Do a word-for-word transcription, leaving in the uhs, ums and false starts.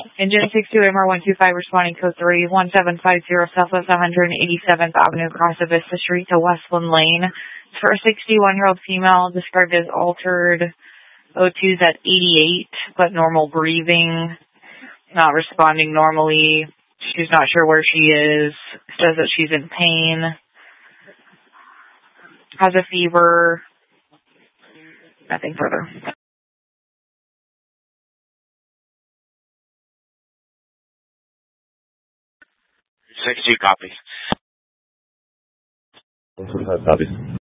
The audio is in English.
Engine six two M R one two five responding code three one seven five zero Southwest one hundred eighty-seventh Avenue across the Vista Street to Westland Lane. It's for a sixty-one-year-old female described as altered O two's at eighty-eight, but normal breathing, not responding normally. She's not sure where she is, says that she's in pain, has a fever, nothing further. six two, copy. Copy.